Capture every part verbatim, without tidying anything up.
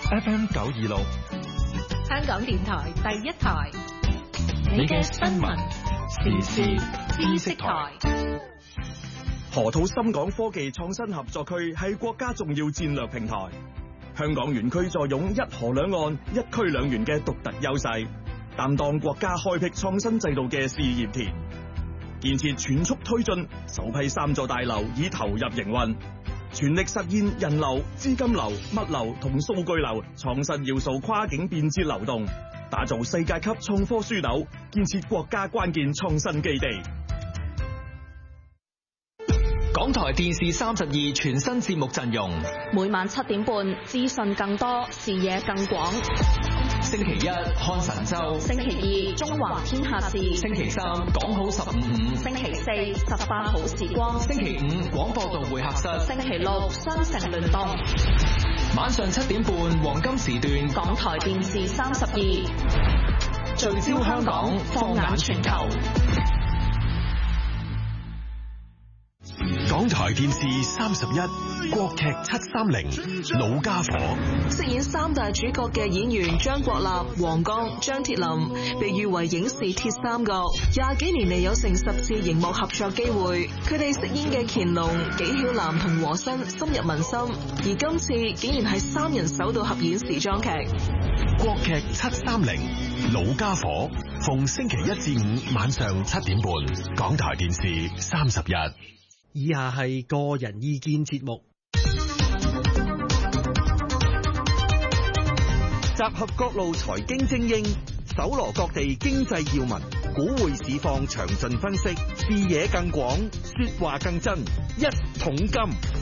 F M 九二六， 香港電台第一台，你嘅新聞時事知識台。 河套深港科技創新合作區係國家重要戰略平台，香港園區坐擁一河兩岸、一區兩園嘅獨特優勢，擔當國家開闢創新制度嘅試驗田。建設全速推進，首批三座大樓已投入營運，全力實現人流、資金流、物流同數據流創新要素跨境便捷流動，打造世界級創科樞紐，建設國家關鍵創新基地。 港台電視三十二全新節目陣容， 每晚七點半，資訊更多，視野更廣。 星期一看神州， 星期二中華天下事， 星期三講好十五五， 星期四十八好時光， 星期五廣播道會客室， 星期六雙城聯動。 晚上七點半黃金時段， 港台電視三十二聚焦香港，放眼全球。 港台電視三十一國劇七三零老家伙， 飾演三大主角嘅演員張國立、黃剛、張鐵林被譽為影視鐵三角，廿幾年嚟有成十次熒幕合作機會，佢哋飾演嘅乾隆、紀曉嵐同和珅深入民心，而今次竟然係三人首度合演時裝劇。 國劇七三零老家伙，逢星期一至五晚上七點半，港台電視三十一。 以下係個人意見節目，集合各路財經精英，搜羅各地經濟要聞，股匯市況詳盡分析，視野更廣，說話更真，一桶金。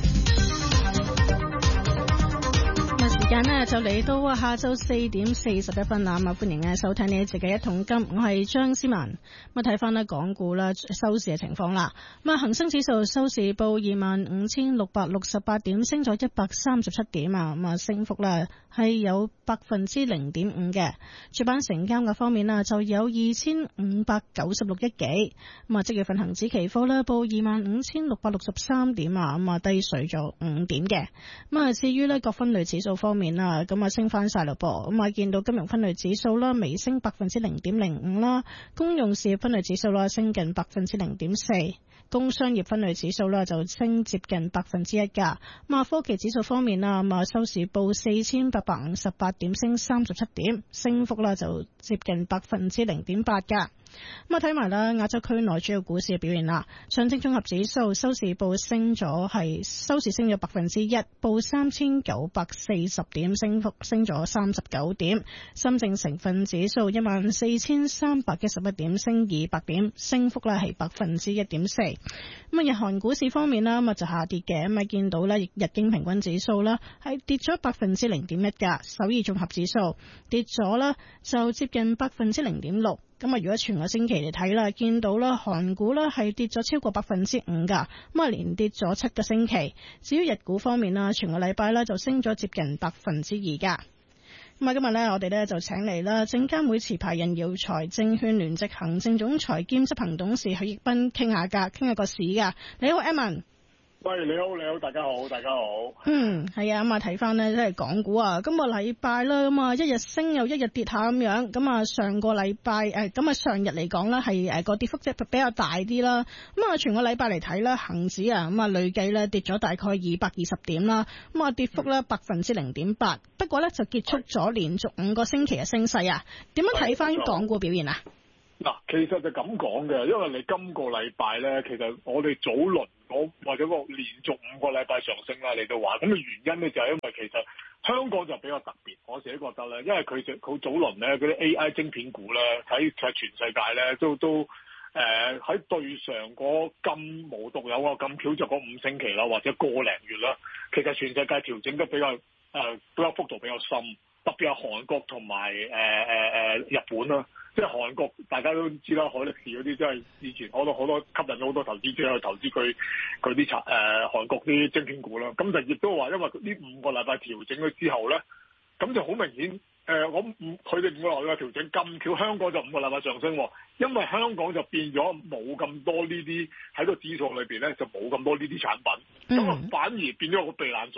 時間呢就嚟到下晝四點四十一分啦，咁啊歡迎咧收聽呢一節嘅一桶金，我係張思文。咁啊睇翻呢港股啦收市嘅情況啦，咁啊恒生指數收市報二萬五千六百六十八點，升咗一百三十七點啊，咁啊升幅咧係有百分之零點五嘅。主板成交額方面啊就有二千五百九十六億幾，咁啊即月份恒指期貨咧報二萬五千六百六十三點啊，咁啊低水咗五點嘅。咁啊至於呢各分類指數方面啦，咁啊升翻晒咯噃，咁啊見到金融分類指數啦，微升百分之零點零五啦，公用事業分類指數啦升近百分之零點四，工商業分類指數啦就升接近百分之一噶。咁啊科技指數方面啦，咁啊收市報四千八百五十八點，升三十七點，升幅啦就接近百分之零點八噶。咁啊睇埋啦亞洲區內主要股市嘅表現啦，上證綜合指數收市報升咗係收市升咗百分之一，報三千九百四十點，升幅升咗三十九點。深證成分指數一萬四千三百一十一點，升二百點，升幅咧係百分之一點四。咁啊日韓股市方面啦，咁啊就下跌嘅，咁啊見到咧日經平均指數啦係跌咗百分之零點一噶，首爾綜合指數跌咗啦就接近百分之零點六。咁啊，如果全個星期嚟睇啦，見到啦，韓股啦係跌咗超過百分之五噶，咁啊連跌咗七個星期。至於日股方面啦，全個禮拜咧就升咗接近百分之二噶。咁啊，今日咧我哋咧就請嚟啦，證監會持牌人耀才證券聯席行政總裁兼執行董事許繹彬傾下噶，傾下個市噶。你好 ，Edmond。 喂，你好，你好，大家好，大家好。 嗯，係啊，咁啊睇翻呢，即係港股啊，今個禮拜啦，咁啊一日升又一日跌下咁樣，咁啊上個禮拜誒，咁啊上日嚟講咧係誒個跌幅即係比較大啲啦。咁啊全個禮拜嚟睇咧，恒指啊咁啊累計咧跌咗大概二百二十點啦，咁啊跌幅咧百分之零點八。不過咧就結束咗連續五個星期嘅升勢啊。點樣睇翻港股表現啊？ 嗱，其實就咁講嘅，因為你今個禮拜咧，其實我哋早輪嗰或者個連續五個禮拜上升啦，你都話咁嘅原因咧，就係因為其實香港就比較特別，我自己覺得咧，因為佢就好早輪咧嗰啲 A I 晶片股咧，喺其實全世界咧都都誒喺、呃、對上嗰咁無獨有啊咁巧就嗰五星期啦，或者個零月啦，其實全世界調整得比較誒、呃、比較幅度比較深，特別係韓國同埋誒誒誒日本啦。即係韓國，大家都知啦，海力士嗰啲真係以前好多好多吸引咗好多投資者去投資佢佢啲產誒韓國啲晶片股啦。咁就亦都話，因為呢五個禮拜調整咗之後咧，咁就好明顯誒、呃，我五佢哋五個禮拜調整咁巧，香港就五個禮拜上升喎。因為香港就變咗冇咁多呢啲喺個指數裏邊咧，就冇咁多呢啲產品，咁啊、嗯、反而變咗個避難所。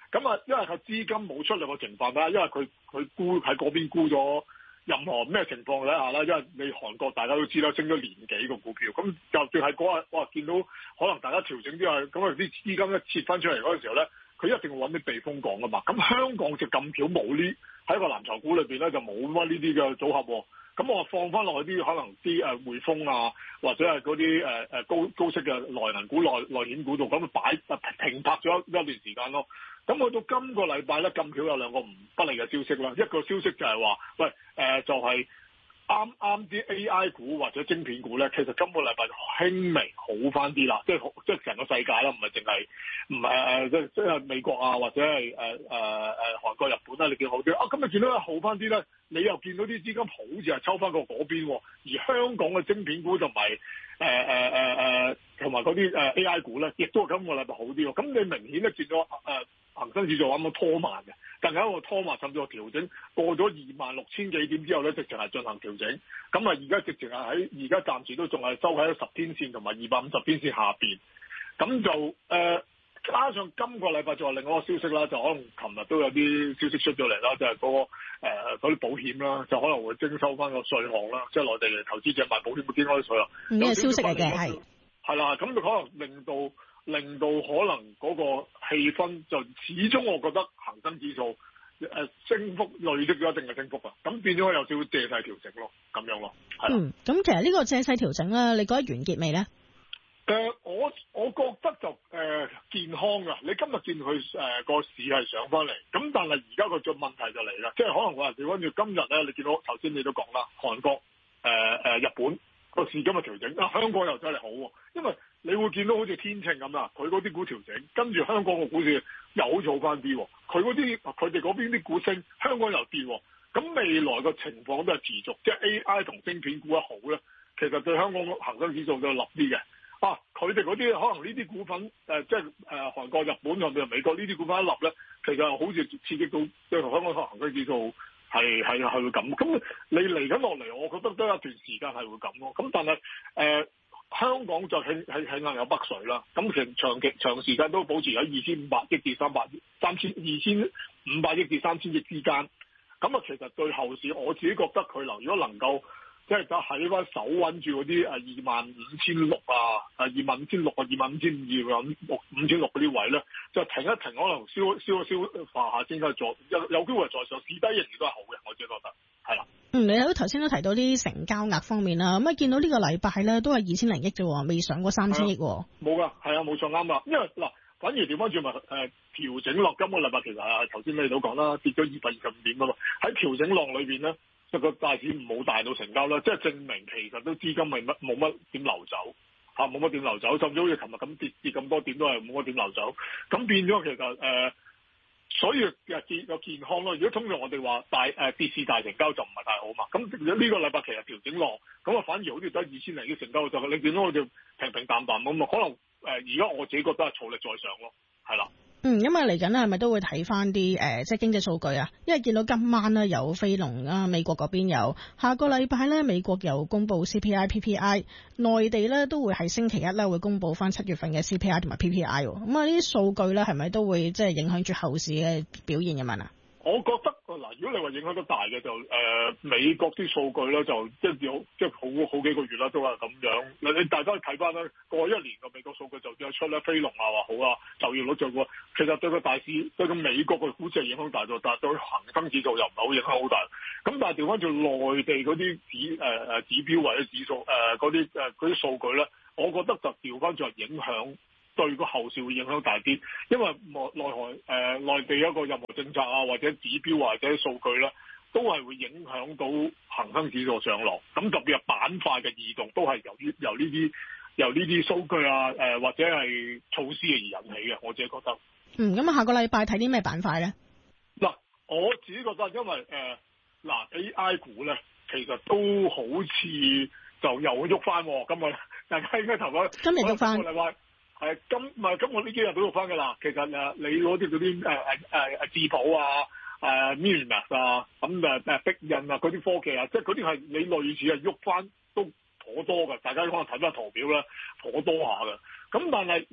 咁啊，因為佢資金冇出嚟嘅情況啦，因為佢佢沽喺嗰邊沽咗。任何咩情況底下啦，因為你韓國大家都知啦，升咗年幾個股票，咁就算係嗰日哇見到可能大家調整啲啊，咁啊啲資金一撤翻出嚟嗰陣時候咧，佢一定會揾啲避風港噶嘛。咁香港就咁巧冇呢喺個藍籌股裏邊咧就冇乜呢啲嘅組合喎。咁我放翻落去啲可能啲誒匯豐啊，或者係嗰啲誒誒高高息嘅內銀股、內內險股度，咁擺停泊咗一段時間咯。咁去到今個禮拜咧，咁巧有兩個唔不利嘅消息啦。一個消息就係話，喂誒、呃、就係啱啱啲 A I 股或者晶片股咧，其實今個禮拜就輕微好翻啲啦。即係即係成個世界啦，唔係淨係唔係誒即即係美國啊，或者係誒誒誒韓國、日本啦，你見好啲啊。咁你見到好翻啲咧，你又見到啲資金好似係抽翻過嗰邊，而香港嘅晶片股同埋誒誒誒誒同埋嗰啲誒 A I 股咧，亦都係今個禮拜好啲喎。咁你明顯咧見到誒。呃恒生指數啱啱拖慢嘅，更加一個拖慢，甚至個調整過咗二萬六千幾點之後咧，直情係進行調整。咁啊，而家直情係喺而家暫時都仲係收喺十天線同埋二百五十天線下邊。咁就誒、呃、加上今個禮拜仲有另外一個消息啦，就可能琴日都有啲消息出咗嚟啦，就係、是、嗰、那個嗰啲、呃、保險啦，就可能會徵收翻個稅項啦，即係內地嘅投資者買保險會徵開稅啦。 呢個消息嚟嘅係係啦，咁就可能令到。令到可能嗰個氣氛就始終，我覺得恒生指數誒升幅累積咗一定嘅升幅啊，咁變咗有少少借勢調整咯，咁樣咯。 嗯，咁其實呢個借勢調整咧，你覺得完結未咧？ 誒、呃，我我覺得就誒、呃、健康㗎。你今日見佢誒個市係上翻嚟，咁但係而家個最問題就嚟啦，即係可能話調翻住今日咧，你見到頭先你都講啦，韓國誒誒、呃、日本個市今日調整，啊香港又真係好喎，因為你會見到好似天秤咁啦，佢嗰啲股調整，跟住香港個股市又做翻啲，佢嗰啲佢哋嗰邊啲股升，香港又跌，咁未來個情況都係持續，即係 A I 同晶片股一好咧，其實對香港恒生指數就立啲嘅。啊，佢哋嗰啲可能呢啲股份誒、呃，即係誒、呃、韓國、日本甚至係美國呢啲股份一立咧，其實好似刺激到即係香港恒生指數係係係會咁。咁你嚟緊落嚟，我覺得都有一段時間係會咁咯。咁但係誒。呃香港就係係係硬有北水啦，咁其實長期長時間都保持喺二千五百億至三百億、三千二千五百億至三千億之間。咁啊，其實對後市我自己覺得佢能如果能夠即係就喺翻手穩住嗰啲誒二萬五千六啊、誒二萬五千六啊、二萬五千二啊、六五千六嗰啲位咧，就停一停，可能燒燒一燒化下先，再有有機會再上，市低仍然都係好嘅，我自己覺得係啦。 嗯，你喺頭先都提到啲成交額方面啦，咁啊見到呢個禮拜咧都係二千零億啫，未上過三千億。 冇噶，係啊，冇錯啱啦。因為嗱，反而調翻轉咪誒調整落今個禮拜，其實啊頭先你都講啦，跌咗二百二十五點噶嘛。喺調整浪裏邊咧，就個大市冇大到成交啦，即係證明其實都資金係乜冇乜點流走嚇，冇乜點流走，甚至好似琴日咁跌跌咁多點都係冇乜點流走，咁變咗其實誒。呃所以又健又健康咯。如果通常我哋話大誒、呃、跌市大成交就唔係太好嘛。咁如果呢個禮拜其實調整落，咁啊反而好似得二千零億成交就你見到我哋平平淡淡咁啊。可能誒而家我自己覺得係儲力再上咯，係啦。嗯， 因為嚟緊咧係咪都會睇翻啲誒即係經濟數據啊？因為見到今晚咧有非農啊，美國嗰邊有，下個禮拜咧美國有公布 C P I、P P I， 內地咧都會喺星期一咧會公布翻七月份嘅 C P I 同埋 P P I。咁啊呢啲數據咧係咪都會即係影響住後市嘅表現嘅嘛？啊？ 我覺得嗱，如果你話影響得大嘅就誒、呃、美國啲數據咧，就即係有即係好好幾個月啦，都係咁樣。你大家睇翻啦，過一年嘅美國數據就算出咧，非農啊話好啊，就業率就個其實對個大市對個美國嘅股市係影響大咗，但係對恒生指數又唔係好影響好大。咁但係調翻轉內地嗰啲指誒誒、呃、指標或者指數誒嗰啲誒嗰啲數據咧，我覺得就調翻轉影響。對個後市會影響大啲，因為內內河誒內地一個任何政策啊，或者指標或者數據咧，都係會影響到恒生指數上落。咁特別係板塊嘅異動，都係由於由呢啲由呢啲數據啊誒、呃、或者係措施而引起嘅。我自己覺得。 嗯，咁啊，下個禮拜睇啲咩板塊咧？ 嗱，我自己覺得，因為誒嗱、呃、A I 股咧，其實都好似就又喐翻喎。今日大家應該頭嗰今日喐翻。 係今唔係今我呢幾日都用翻㗎啦。其實誒你嗰啲嗰啲誒誒誒誒智譜啊、誒 Minimax 啊、咁誒誒逼印啊嗰啲科技啊，即係嗰啲係你類似係喐翻都頗多㗎。大家可能睇翻圖表咧，頗多下㗎。咁但係嗱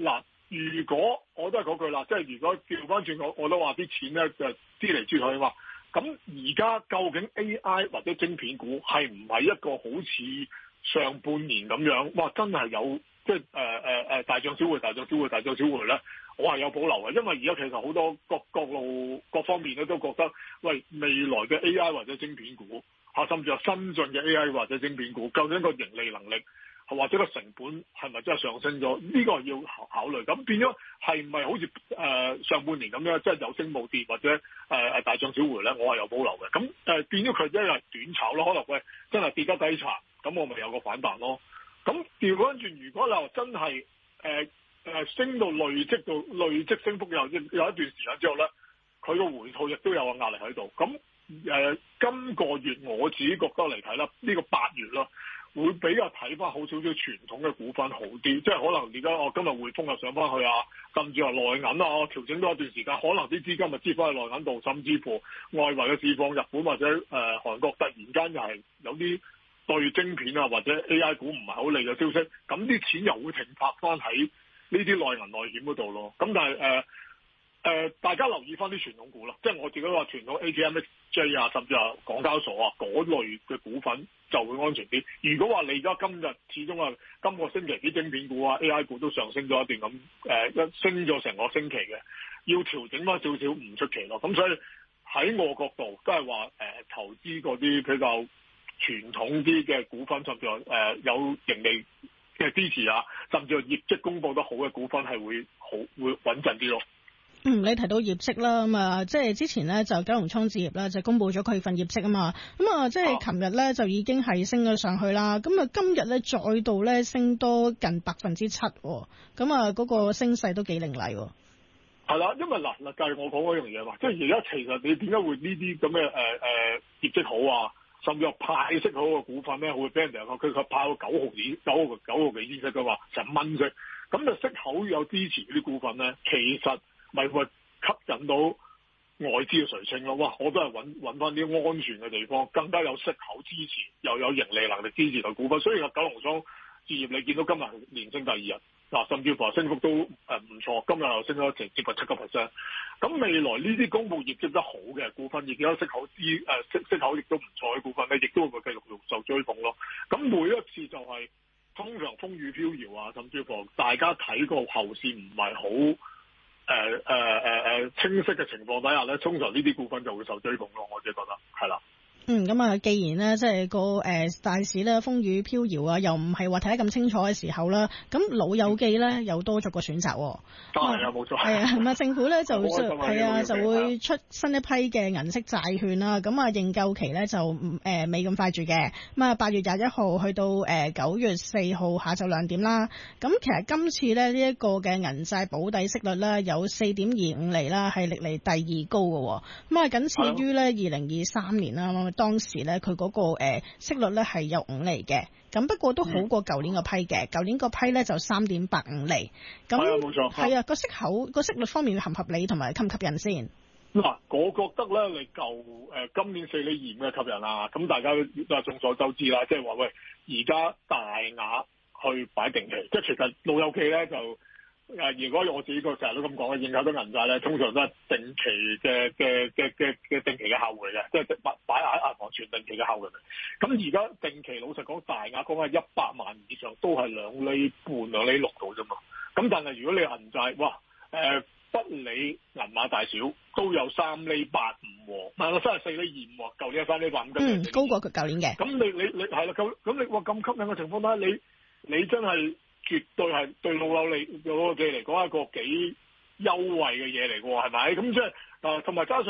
如果我都係嗰句啦，即係如果調翻轉我，我都話啲錢咧就支嚟支去嘛。咁而家究竟 A I 或者晶片股係唔係一個好似上半年咁樣？哇！真係有即係誒誒誒大漲小回、大漲小回、大漲小回咧？我係有保留嘅，因為而家其實好多各各路各方面咧都覺得，喂，未來嘅 A I 或者晶片股嚇，甚至係新進嘅 A I 或者晶片股，究竟個盈利能力或者個成本係咪真係上升咗？呢個要考考慮。咁變咗係唔係好似誒、呃、上半年咁樣，即係有升冇跌或者誒誒、呃、大漲小回咧？我係有保留嘅。咁誒、呃、變咗佢一日短炒咯，可能喂真係跌得低殘，咁我咪有個反彈咯。咁調翻轉，如果你話真係誒誒升到累積到累積升幅有有一段時間之後咧，佢個回吐亦都有個壓力喺度。咁誒、呃、今個月我自己覺得嚟睇啦，呢、這個八月啦。會比較睇翻好少少傳統嘅股份好啲，即係可能而家我今日匯豐又上翻去啊，甚至話內銀啊，我調整多一段時間，可能啲資金咪支翻去內銀度，甚至乎外圍嘅市況，日本或者誒、呃、韓國突然間又係有啲對晶片啊或者 A I 股唔係好利嘅消息，咁啲錢又會停泊翻喺呢啲內銀內險嗰度咯。咁但係誒誒，大家留意翻啲傳統股啦，即係我自己話傳統 A T M X J 啊，甚至係港交所啊嗰類嘅股份就會安全啲。如果話你而家今日始終啊，今個星期啲晶片股啊 A I 股都上升咗一段咁誒，一、呃、升咗成個星期嘅，要調整翻少少唔出奇咯。咁所以喺我角度都係話誒，投資嗰啲比較傳統啲嘅股份，甚至係誒、呃、有盈利嘅支持啊，甚至係業績公佈得好嘅股份係會好會穩陣啲咯。 嗯，你提到業績啦，咁啊，即係之前咧就九龍倉置業啦，就公佈咗佢份業績啊嘛，咁啊，即係琴日咧就已經係升咗上去啦，咁啊，今日咧再度咧升多近百分之七，咁啊，嗰個升勢都幾凌厲。 係啦，因為嗱嗱，就係我講嗰樣嘢嘛，即係而家其實你點解會呢啲咁嘅誒誒業績好啊，甚至係派息好嘅股份咧，會俾人哋講佢佢派到九毫幾、九毫九毫幾息嘅話，成蚊息，咁就息口有支持啲股份咧，其實咪會吸引到外資嘅垂青咯。哇！我都係揾揾翻啲安全嘅地方，更加有息口支持，又有盈利能力支持嘅股份。所以個九龍倉置業你見到今日連升第二日，嗱，甚至乎升幅都誒唔錯，今日又升咗成接近七個 percent。咁未來呢啲公佈業績得好嘅股份，亦都有息口支誒息息口亦都唔錯嘅股份咧，亦都會繼續受追捧咯。咁每一次就係、是、通常風雨飄搖啊，甚至乎大家睇個後市唔係好。誒誒誒誒清晰嘅情況底下咧，通常呢啲股份就會受追捧咯，我自己覺得係啦。 嗯，咁啊，既然咧即係個誒、呃、大市咧風雨飄搖啊，又唔係話睇得咁清楚嘅時候啦，咁老友記咧又多咗個選擇。係啊，冇錯。係啊，咁啊，政府咧就係啊，就會出新一批嘅銀色債券啦。咁啊，認購期咧就唔誒未咁快住嘅。咁啊，八月廿一號去到誒九月四號下晝兩點啦。咁其實今次咧呢一個嘅銀債保底息率咧有四點二五厘啦，係歷嚟第二高嘅。咁啊，僅次於咧二零二三年啦。當時咧佢嗰個誒息率咧係有五厘嘅，咁不過都好過舊年個批嘅，舊、嗯、年個批咧就三點八五厘。咁冇錯，係啊，個息口個息率方面合唔合理同埋吸唔吸引先？ 嗱，我覺得咧你舊誒今年四厘二五嘅吸引啊，咁大家都係眾所周知啦，即係話喂，而家大額去擺定期，即係其實老友記咧就。誒，如果我自己個成日都咁講嘅，認購咗銀債咧，通常都係定期嘅嘅嘅嘅嘅定期嘅客戶嚟嘅，即係擺擺喺銀行存定期嘅客戶嚟嘅。咁而家定期老實講，大額講係一百萬以上，都係兩厘半、兩厘六度啫嘛。咁但係如果你銀債，哇，誒、呃，不理銀碼大小，都有三厘八五喎，嗱，我真係四厘二五喎，舊年係三厘八五， 嗯，高過佢舊年嘅。 咁你你你係啦，咁咁你哇咁吸引嘅情況底下，你你真係。絕對係對老友嚟老友記嚟講一個幾優惠嘅嘢嚟嘅喎，係咪？咁即係誒，同埋加上。